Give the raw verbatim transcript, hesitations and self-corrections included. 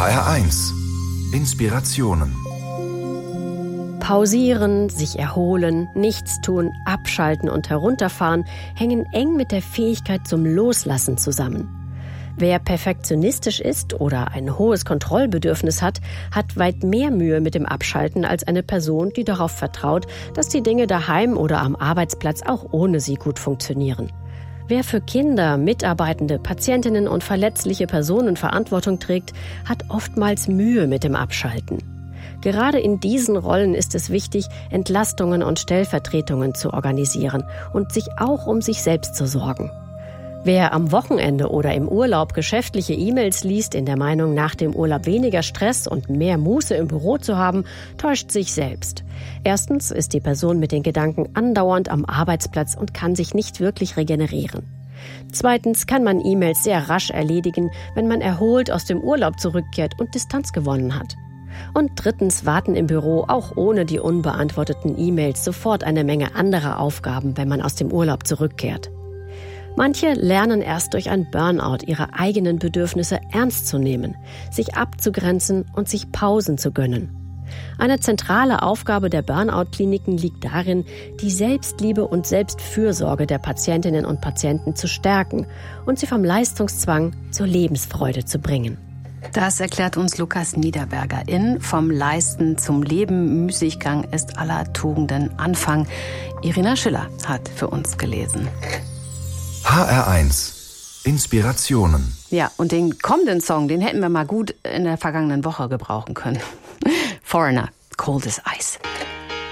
H R eins Inspirationen. Pausieren, sich erholen, nichts tun, abschalten und herunterfahren hängen eng mit der Fähigkeit zum Loslassen zusammen. Wer perfektionistisch ist oder ein hohes Kontrollbedürfnis hat, hat weit mehr Mühe mit dem Abschalten als eine Person, die darauf vertraut, dass die Dinge daheim oder am Arbeitsplatz auch ohne sie gut funktionieren. Wer für Kinder, Mitarbeitende, Patientinnen und verletzliche Personen Verantwortung trägt, hat oftmals Mühe mit dem Abschalten. Gerade in diesen Rollen ist es wichtig, Entlastungen und Stellvertretungen zu organisieren und sich auch um sich selbst zu sorgen. Wer am Wochenende oder im Urlaub geschäftliche E-Mails liest, in der Meinung, nach dem Urlaub weniger Stress und mehr Muße im Büro zu haben, täuscht sich selbst. Erstens ist die Person mit den Gedanken andauernd am Arbeitsplatz und kann sich nicht wirklich regenerieren. Zweitens kann man E-Mails sehr rasch erledigen, wenn man erholt aus dem Urlaub zurückkehrt und Distanz gewonnen hat. Und drittens warten im Büro auch ohne die unbeantworteten E-Mails sofort eine Menge anderer Aufgaben, wenn man aus dem Urlaub zurückkehrt. Manche lernen erst durch ein Burnout, ihre eigenen Bedürfnisse ernst zu nehmen, sich abzugrenzen und sich Pausen zu gönnen. Eine zentrale Aufgabe der Burnout-Kliniken liegt darin, die Selbstliebe und Selbstfürsorge der Patientinnen und Patienten zu stärken und sie vom Leistungszwang zur Lebensfreude zu bringen. Das erklärt uns Lukas Niederberger in Vom Leisten zum Leben. Müßiggang ist aller Tugenden Anfang. Irina Schiller hat für uns gelesen. H R eins Inspirationen. Ja, und den kommenden Song, den hätten wir mal gut in der vergangenen Woche gebrauchen können. Foreigner, Cold as Ice.